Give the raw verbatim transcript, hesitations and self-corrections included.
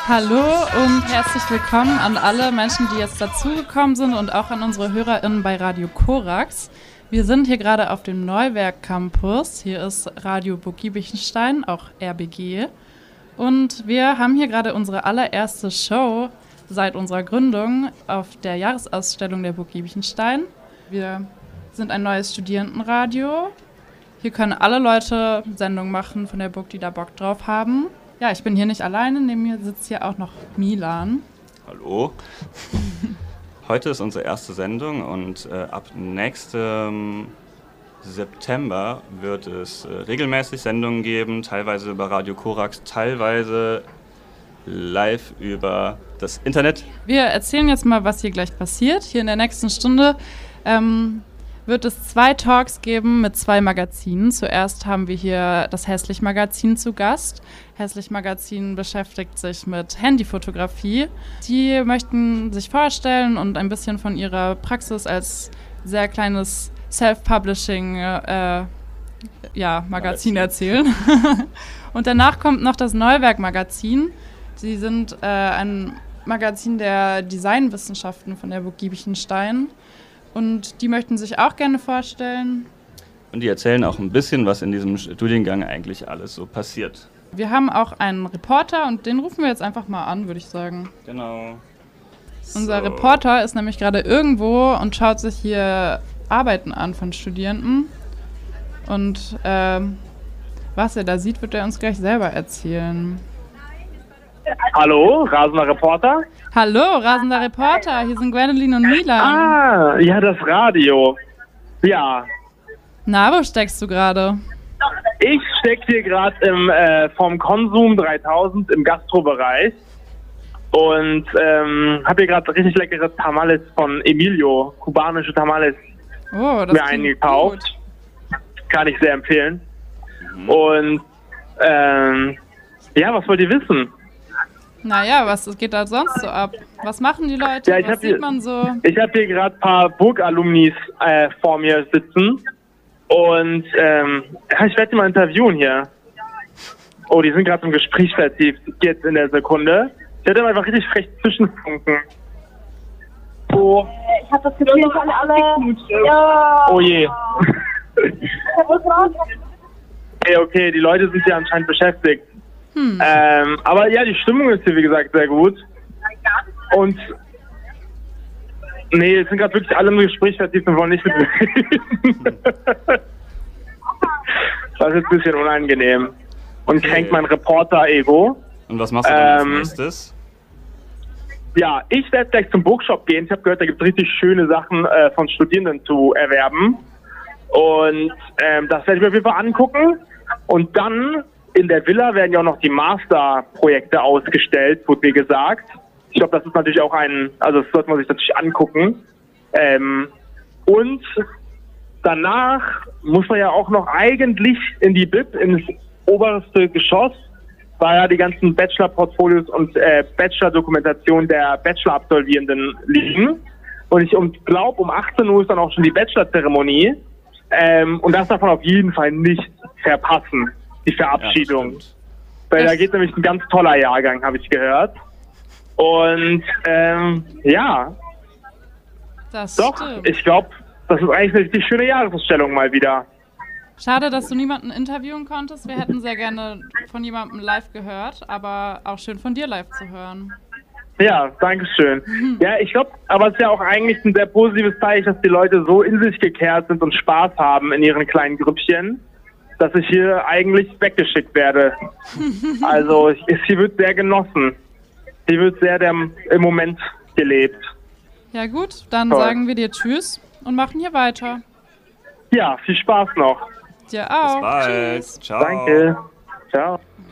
Hallo und herzlich willkommen an alle Menschen, die jetzt dazugekommen sind und auch an unsere HörerInnen bei Radio Korax. Wir sind hier gerade auf dem Neuwerk Campus. Hier ist Radio Burg Giebichenstein, auch R B G. Und wir haben hier gerade unsere allererste Show seit unserer Gründung auf der Jahresausstellung der Burg Giebichenstein. Wir sind ein neues Studierendenradio. Hier können alle Leute Sendungen machen von der Burg, die da Bock drauf haben. Ja, ich bin hier nicht alleine, neben mir sitzt hier auch noch Milan. Hallo. Heute ist unsere erste Sendung und äh, ab nächstem September wird es äh, regelmäßig Sendungen geben, teilweise über Radio Korax, teilweise live über das Internet. Wir erzählen jetzt mal, was hier gleich passiert. Hier in der nächsten Stunde ähm, wird es zwei Talks geben mit zwei Magazinen. Zuerst haben wir hier das Hässlich-Magazin zu Gast. Hässlich-Magazin beschäftigt sich mit Handyfotografie. Die möchten sich vorstellen und ein bisschen von ihrer Praxis als sehr kleines Self-Publishing äh, ja, Magazin erzählen. Und danach kommt noch das Neuwerk-Magazin. Sie sind äh, ein Magazin der Designwissenschaften von der Burg Giebichenstein. Und die möchten sich auch gerne vorstellen. Und die erzählen auch ein bisschen, was in diesem Studiengang eigentlich alles so passiert. Wir haben auch einen Reporter und den rufen wir jetzt einfach mal an, würde ich sagen. Genau. Unser So. Reporter ist nämlich gerade irgendwo und schaut sich hier Arbeiten an von Studierenden. Und ähm, was er da sieht, wird er uns gleich selber erzählen. Hallo, rasender Reporter. Hallo, rasender Reporter. Hier sind Gwendolyn und Milan. Ah, ja, das Radio. Ja. Na, wo steckst du gerade? Ich stecke hier gerade im äh, vom Konsum dreitausend im Gastrobereich und ähm, habe hier gerade richtig leckere Tamales von Emilio, kubanische Tamales, Oh, das mir klingt eingekauft. gut. Kann ich sehr empfehlen. Mhm. Und ähm, ja, was wollt ihr wissen? Naja, was geht da sonst so ab? Was machen die Leute? Ja, ich was hab sieht hier- man so? Ich habe hier gerade ein paar Burg-Alumnis äh, vor mir sitzen und ähm, ja, ich werde die mal interviewen hier. Oh, die sind gerade im Gespräch vertieft, jetzt in der Sekunde. Ich werde mal einfach richtig frech zwischenfunken. Oh, Ich hab das Gefühl, dass alle alle... Ja. oh je. Okay, okay, die Leute sind hier anscheinend beschäftigt. Hm. Ähm, aber ja, die Stimmung ist hier, wie gesagt, sehr gut. Und nee, es sind gerade wirklich alle im Gespräch vertieft und wollen nicht mit mir reden. Das ist jetzt ein bisschen unangenehm. Und Okay. kränkt mein Reporter-Ego. Und was machst du dann Ähm, als nächstes? Ja, ich werde gleich zum Bookshop gehen. Ich habe gehört, da gibt es richtig schöne Sachen äh, von Studierenden zu erwerben. Und ähm, das werde ich mir auf jeden Fall angucken. Und dann in der Villa werden ja auch noch die Masterprojekte ausgestellt, wurde mir gesagt. Ich glaube, das ist natürlich auch ein, also das sollte man sich natürlich angucken. Ähm, und danach muss man ja auch noch eigentlich in die B I B, ins oberste Geschoss, weil ja die ganzen Bachelor-Portfolios und äh, Bachelor-Dokumentationen der Bachelor-Absolvierenden liegen. Und ich glaube, um achtzehn Uhr ist dann auch schon die Bachelor-Zeremonie. Ähm, und das darf man auf jeden Fall nicht verpassen, die Verabschiedung. Ja, das stimmt. Weil da Echt? geht nämlich ein ganz toller Jahrgang, habe ich gehört. Und ähm, ja, Das doch, stimmt. ich glaube, das ist eigentlich eine richtig schöne Jahresausstellung mal wieder. Schade, dass du niemanden interviewen konntest. Wir hätten sehr gerne von jemandem live gehört, aber auch schön von dir live zu hören. Ja, danke schön. Ja, ich glaube, aber es ist ja auch eigentlich ein sehr positives Zeichen, dass die Leute so in sich gekehrt sind und Spaß haben in ihren kleinen Grüppchen, dass ich hier eigentlich weggeschickt werde. Also ich, sie wird sehr genossen. Sie wird sehr der, im Moment gelebt. Ja gut, dann Toll. sagen wir dir Tschüss und machen hier weiter. Ja, viel Spaß noch. Dir auch. Bis bald. Tschüss. Ciao. Danke. Ciao.